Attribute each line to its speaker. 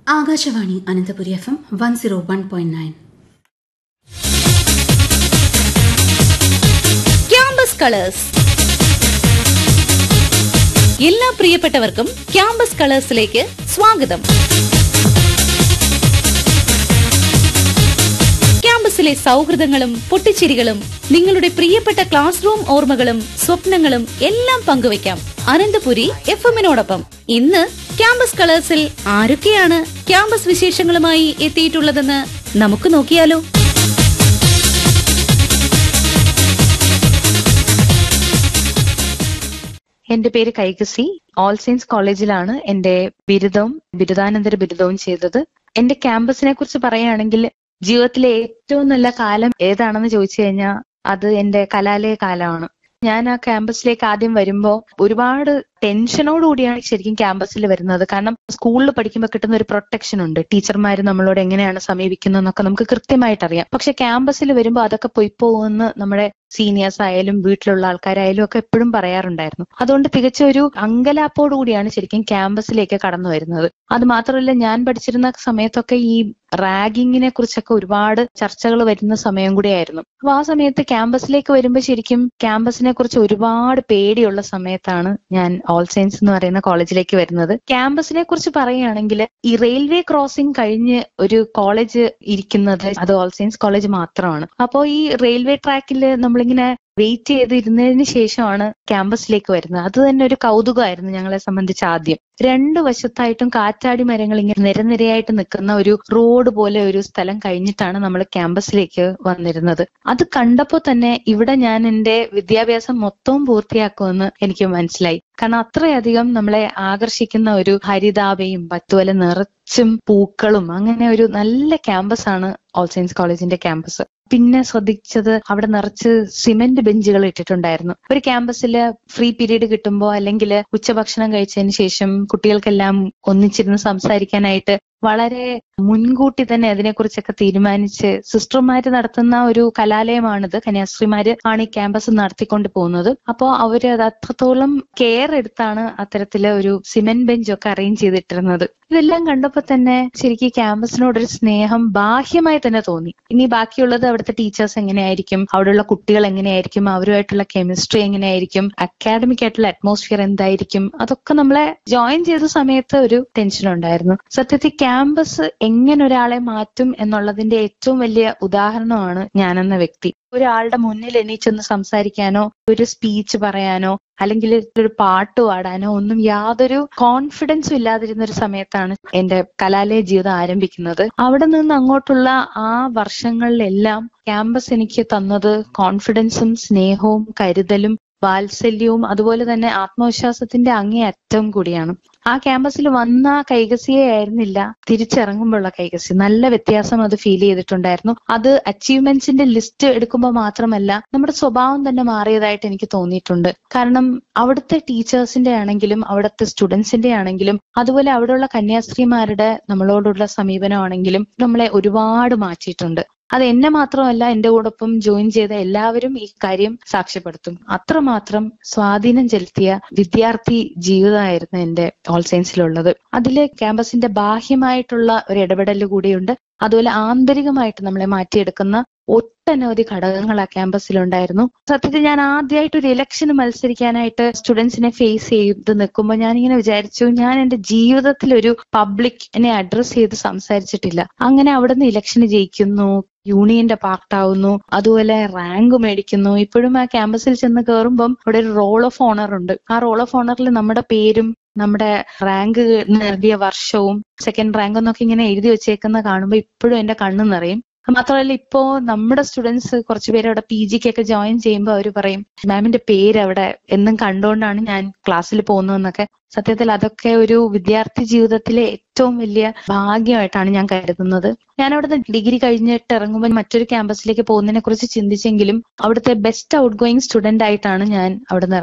Speaker 1: Akashvani Ananthapuri FM 101.9.
Speaker 2: Campus colours. എല്ലാ പ്രിയപ്പെട്ടവർക്കും campus കളേഴ്സിലേക്ക് സ്വാഗതം. ക്യാമ്പസിലെ സൗഹൃദങ്ങളും പൊട്ടിച്ചിരികളും നിങ്ങളുടെ പ്രിയപ്പെട്ട ക്ലാസ് റൂം ഓർമ്മകളും സ്വപ്നങ്ങളും എല്ലാം പങ്കുവയ്ക്കാം അനന്തപുരി FM-നോടൊപ്പം. ഇന്ന് ക്യാമ്പസ് കളേഴ്സിൽ ആരൊക്കെയാണ് ക്യാമ്പസ് വിശേഷങ്ങളുമായി എത്തിയിട്ടുള്ളതെന്ന് നമുക്ക് നോക്കിയാലോ.
Speaker 3: എന്റെ പേര് കൈകസി. ഓൾ സെയിൻസ് കോളേജിലാണ് എന്റെ ബിരുദാനന്തര ബിരുദവും ചെയ്തത്. എന്റെ ക്യാമ്പസിനെ കുറിച്ച് പറയുകയാണെങ്കിൽ ജീവിതത്തിലെ ഏറ്റവും നല്ല കാലം ഏതാണെന്ന് ചോദിച്ചു കഴിഞ്ഞാൽ അത് എന്റെ കലാലയ കാലമാണ്. ഞാൻ ആ ക്യാമ്പസിലേക്ക് ആദ്യം വരുമ്പോൾ ഒരുപാട് ടെൻഷനോടുകൂടിയാണ് ശരിക്കും ക്യാമ്പസിൽ വരുന്നത്. കാരണം സ്കൂളിൽ പഠിക്കുമ്പോൾ കിട്ടുന്ന ഒരു പ്രൊട്ടക്ഷൻ ഉണ്ട്. ടീച്ചർമാർ നമ്മളോട് എങ്ങനെയാണ് സമീപിക്കുന്നതെന്നൊക്കെ നമുക്ക് കൃത്യമായിട്ട് അറിയാം. പക്ഷെ ക്യാമ്പസിൽ വരുമ്പോൾ അതൊക്കെ പോയി പോകുമെന്ന് നമ്മുടെ സീനിയേഴ്സ് ആയാലും വീട്ടിലുള്ള ആൾക്കാരായാലും ഒക്കെ എപ്പോഴും പറയാറുണ്ടായിരുന്നു. അതുകൊണ്ട് തികച്ച ഒരു അങ്കലാപ്പോടുകൂടിയാണ് ശരിക്കും ക്യാമ്പസിലേക്ക് കടന്നു വരുന്നത്. അത് മാത്രമല്ല, ഞാൻ പഠിച്ചിരുന്ന സമയത്തൊക്കെ ഈ റാഗിങ്ങിനെ കുറിച്ചൊക്കെ ഒരുപാട് ചർച്ചകൾ വരുന്ന സമയം കൂടിയായിരുന്നു. അപ്പൊ ആ സമയത്ത് ക്യാമ്പസിലേക്ക് വരുമ്പോൾ ശരിക്കും ക്യാമ്പസിനെ കുറിച്ച് ഒരുപാട് പേടിയുള്ള സമയത്താണ് ഞാൻ ഓൾ സയൻസ് എന്ന് പറയുന്ന കോളേജിലേക്ക് വരുന്നത്. ക്യാമ്പസിനെ കുറിച്ച് പറയുകയാണെങ്കിൽ ഈ റെയിൽവേ ക്രോസിംഗ് കഴിഞ്ഞ് ഒരു കോളേജ് ഇരിക്കുന്നത് അത് ഓൾ സയൻസ് കോളേജ് മാത്രമാണ്. അപ്പോൾ ഈ റെയിൽവേ ട്രാക്കിൽ നമ്മളിങ്ങനെ വെയിറ്റ് ചെയ്തിരുന്നതിന് ശേഷമാണ് ക്യാമ്പസിലേക്ക് വരുന്നത്. അത് തന്നെ ഒരു കൗതുകമായിരുന്നു ഞങ്ങളെ സംബന്ധിച്ച്. ആദ്യം രണ്ടു വശത്തായിട്ടും കാറ്റാടി മരങ്ങൾ ഇങ്ങനെ നിരനിരയായിട്ട് നിൽക്കുന്ന ഒരു റോഡ് പോലെ ഒരു സ്ഥലം കഴിഞ്ഞിട്ടാണ് നമ്മൾ ക്യാമ്പസിലേക്ക് വന്നിരുന്നത്. അത് കണ്ടപ്പോൾ തന്നെ ഇവിടെ ഞാൻ എന്റെ വിദ്യാഭ്യാസം മൊത്തവും പൂർത്തിയാക്കുമെന്ന് എനിക്ക് മനസ്സിലായി. കാരണം അത്രയധികം നമ്മളെ ആകർഷിക്കുന്ന ഒരു ഹരിതാഭയും പത്തുവല നിറച്ചും പൂക്കളും അങ്ങനെ ഒരു നല്ല ക്യാമ്പസാണ് ഓൾ സയൻസ് കോളേജിന്റെ ക്യാമ്പസ്. പിന്നെ ശ്രദ്ധിച്ചത് അവിടെ നിറച്ച് സിമന്റ് ബെഞ്ചുകൾ ഇട്ടിട്ടുണ്ടായിരുന്നു. ഒരു ക്യാമ്പസിൽ ഫ്രീ പീരീഡ് കിട്ടുമ്പോൾ അല്ലെങ്കിൽ ഉച്ചഭക്ഷണം കഴിച്ചതിന് ശേഷം കുട്ടികൾക്കെല്ലാം ഒന്നിച്ചിരുന്ന് സംസാരിക്കാനായിട്ട് വളരെ മുൻകൂട്ടി തന്നെ അതിനെക്കുറിച്ചൊക്കെ തീരുമാനിച്ച് സിസ്റ്റർമാര് നടത്തുന്ന ഒരു കലാലയമാണിത്. കന്യാസ്ത്രീമാര് ആണ് ഈ ക്യാമ്പസ് നടത്തിക്കൊണ്ട് പോകുന്നത്. അപ്പോൾ അവര് അത് അത്രത്തോളം കെയർ എടുത്താണ് അത്തരത്തില് ഒരു സിമന്റ് ബെഞ്ചൊക്കെ അറേഞ്ച് ചെയ്തിട്ടിരുന്നത്. ഇതെല്ലാം കണ്ടപ്പോൾ തന്നെ ശരിക്കും ക്യാമ്പസിനോടൊരു സ്നേഹം ബാഹ്യമായി തന്നെ തോന്നി. ഇനി ബാക്കിയുള്ളത് അവിടുത്തെ ടീച്ചേഴ്സ് എങ്ങനെയായിരിക്കും, അവിടെയുള്ള കുട്ടികൾ എങ്ങനെയായിരിക്കും, അവരുമായിട്ടുള്ള കെമിസ്ട്രി എങ്ങനെയായിരിക്കും, അക്കാഡമിക് ആയിട്ടുള്ള അറ്റ്മോസ്ഫിയർ എന്തായിരിക്കും, അതൊക്കെ നമ്മളെ ജോയിൻ ചെയ്ത സമയത്ത് ഒരു ടെൻഷൻ ഉണ്ടായിരുന്നു. സത്യത്തിൽ ക്യാമ്പസ് എങ്ങനെ ഒരാളെ മാറ്റും എന്നുള്ളതിന്റെ ഏറ്റവും വലിയ ഉദാഹരണമാണ് ഞാനെന്ന വ്യക്തി. ഒരാളുടെ മുന്നിൽ എണീച്ചൊന്ന് സംസാരിക്കാനോ ഒരു സ്പീച്ച് പറയാനോ അല്ലെങ്കിൽ ഒരു പാട്ട് പാടാനോ ഒന്നും യാതൊരു കോൺഫിഡൻസും ഇല്ലാതിരുന്ന ഒരു സമയത്താണ് എന്റെ കലാലയ ജീവിതം ആരംഭിക്കുന്നത്. അവിടെ നിന്ന് അങ്ങോട്ടുള്ള ആ വർഷങ്ങളിലെല്ലാം ക്യാമ്പസ് എനിക്ക് തന്നത് കോൺഫിഡൻസും സ്നേഹവും കരുതലും വാത്സല്യവും അതുപോലെ തന്നെ ആത്മവിശ്വാസത്തിന്റെ അങ്ങേയറ്റം കൂടിയാണ്. ആ ക്യാമ്പസിൽ വന്ന കൈകസിയെ ആയിരുന്നില്ല തിരിച്ചിറങ്ങുമ്പോഴുള്ള കൈകസി. നല്ല വ്യത്യാസം അത് ഫീൽ ചെയ്തിട്ടുണ്ടായിരുന്നു. അത് അച്ചീവ്മെന്റ്സിന്റെ ലിസ്റ്റ് എടുക്കുമ്പോൾ മാത്രമല്ല നമ്മുടെ സ്വഭാവം തന്നെ മാറിയതായിട്ട് എനിക്ക് തോന്നിയിട്ടുണ്ട്. കാരണം അവിടുത്തെ ടീച്ചേഴ്സിന്റെ ആണെങ്കിലും അവിടുത്തെ സ്റ്റുഡൻസിന്റെ ആണെങ്കിലും അതുപോലെ അവിടെയുള്ള കന്യാസ്ത്രീമാരുടെ നമ്മളോടുള്ള സമീപനമാണെങ്കിലും നമ്മളെ ഒരുപാട് മാറ്റിയിട്ടുണ്ട്. അത് എന്നെ മാത്രമല്ല, എന്റെ കൂടൊപ്പം ജോയിൻ ചെയ്ത എല്ലാവരും ഈ കാര്യം സാക്ഷ്യപ്പെടുത്തും. അത്രമാത്രം സ്വാധീനം ചെലുത്തിയ വിദ്യാർത്ഥി ജീവിതമായിരുന്നു എന്റെ ഓൾ സയൻസിലുള്ളത്. അതില് ക്യാമ്പസിന്റെ ബാഹ്യമായിട്ടുള്ള ഒരു ഇടപെടൽ കൂടിയുണ്ട്. അതുപോലെ ആന്തരികമായിട്ട് നമ്മളെ മാറ്റിയെടുക്കുന്ന ഒട്ടനവധി ഘടകങ്ങൾ ആ ക്യാമ്പസിലുണ്ടായിരുന്നു. സത്യത്തിൽ ഞാൻ ആദ്യമായിട്ട് ഒരു ഇലക്ഷന് മത്സരിക്കാനായിട്ട് സ്റ്റുഡൻസിനെ ഫേസ് ചെയ്ത് നിൽക്കുമ്പോൾ ഞാനിങ്ങനെ വിചാരിച്ചു, ഞാൻ എന്റെ ജീവിതത്തിൽ ഒരു പബ്ലിക്കിനെ അഡ്രസ് ചെയ്ത് സംസാരിച്ചിട്ടില്ല. അങ്ങനെ അവിടുന്ന് ഇലക്ഷന് ജയിക്കുന്നു, യൂണിയന്റെ പാർട്ടാവുന്നു, അതുപോലെ റാങ്ക് മേടിക്കുന്നു. ഇപ്പോഴും ആ ക്യാമ്പസിൽ ചെന്ന് കയറുമ്പം അവിടെ ഒരു റോൾ ഓഫ് ഓണർ ഉണ്ട്. ആ റോൾ ഓഫ് ഓണറിൽ നമ്മുടെ പേരും നമ്മുടെ റാങ്ക് നേടിയ വർഷവും സെക്കൻഡ് റാങ്ക് എന്നൊക്കെ ഇങ്ങനെ എഴുതി വെച്ചേക്കുന്ന കാണുമ്പോൾ ഇപ്പോഴും എന്റെ കണ്ണ് നിറയും. മാത്രമല്ല, ഇപ്പോ നമ്മുടെ സ്റ്റുഡൻസ് കുറച്ചുപേര് അവിടെ PGക്കൊക്കെ ജോയിൻ ചെയ്യുമ്പോൾ അവർ പറയും, മാമിന്റെ പേര് അവിടെ എന്നും കണ്ടുകൊണ്ടാണ് ഞാൻ ക്ലാസ്സിൽ പോകുന്നതെന്നൊക്കെ. സത്യത്തിൽ അതൊക്കെ ഒരു വിദ്യാർത്ഥി ജീവിതത്തിലെ ഏറ്റവും വലിയ ഭാഗ്യമായിട്ടാണ് ഞാൻ കരുതുന്നത്. ഞാൻ അവിടുത്തെ ഡിഗ്രി കഴിഞ്ഞിട്ട് ഇറങ്ങുമ്പോൾ മറ്റൊരു ക്യാമ്പസിലേക്ക് പോകുന്നതിനെ കുറിച്ച് ചിന്തിച്ചെങ്കിലും അവിടുത്തെ ബെസ്റ്റ് ഔട്ട് ഗോയിങ് സ്റ്റുഡന്റ് ആയിട്ടാണ് ഞാൻ അവിടെ